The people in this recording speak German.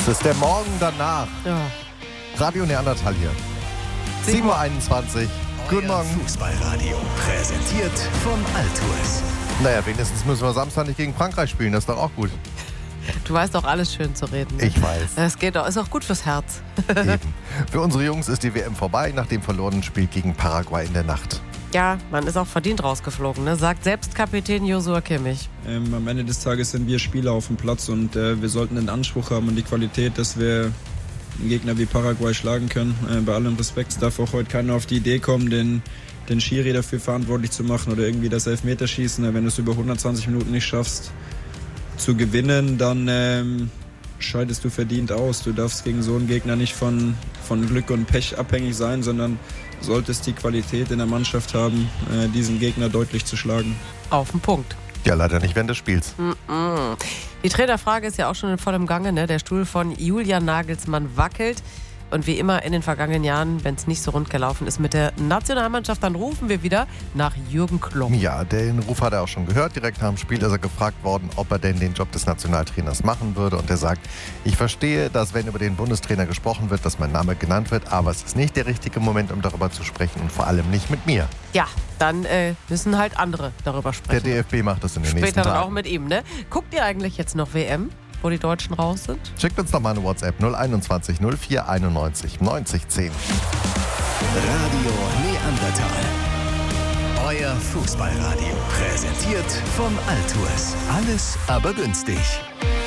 Es ist der Morgen danach. Ja. Radio Neandertal hier. 7.21 Uhr. Guten Morgen. Fußballradio, präsentiert von Altours. Naja, wenigstens müssen wir Samstag nicht gegen Frankreich spielen. Das ist doch auch gut. Du weißt doch alles schön zu reden. Ne? Ich weiß. Das geht doch, ist auch gut fürs Herz. Eben. Für unsere Jungs ist die WM vorbei nach dem verlorenen Spiel gegen Paraguay in der Nacht. Ja, man ist auch verdient rausgeflogen, ne? Sagt selbst Kapitän Joshua Kimmich. Am Ende des Tages sind wir Spieler auf dem Platz und wir sollten den Anspruch haben und die Qualität, dass wir einen Gegner wie Paraguay schlagen können. Bei allem Respekt darf auch heute keiner auf die Idee kommen, den Schiri dafür verantwortlich zu machen oder irgendwie das Elfmeterschießen. Wenn du es über 120 Minuten nicht schaffst zu gewinnen, dann scheidest du verdient aus. Du darfst gegen so einen Gegner nicht von Glück und Pech abhängig sein, sondern solltest die Qualität in der Mannschaft haben, diesen Gegner deutlich zu schlagen. Auf den Punkt. Ja, leider nicht während des Spiels. Die Trainerfrage ist ja auch schon in vollem Gange, ne? Der Stuhl von Julian Nagelsmann wackelt. Und wie immer in den vergangenen Jahren, wenn es nicht so rund gelaufen ist mit der Nationalmannschaft, dann rufen wir wieder nach Jürgen Klopp. Ja, den Ruf hat er auch schon gehört. Direkt nach dem Spiel ist er gefragt worden, ob er denn den Job des Nationaltrainers machen würde. Und er sagt, ich verstehe, dass wenn über den Bundestrainer gesprochen wird, dass mein Name genannt wird. Aber es ist nicht der richtige Moment, um darüber zu sprechen und vor allem nicht mit mir. Ja, dann müssen halt andere darüber Der sprechen. DFB macht das in den nächsten Später dann Tagen. auch mit ihm, ne? Guckt ihr eigentlich jetzt noch WM, wo die Deutschen raus sind? Schickt uns doch mal eine WhatsApp 021 0491 90 10. Radio Neandertal. Euer Fußballradio, präsentiert von Altours. Alles aber günstig.